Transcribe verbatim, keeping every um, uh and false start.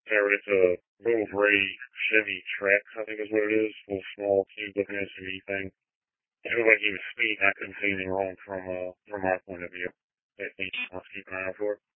Yeah, but it's a little gray Chevy Trax, I think is what it is. A little small, cute looking S U V thing. It looked like he was speeding. I couldn't see anything wrong from uh from my point of view. That thing I was keeping an eye out for.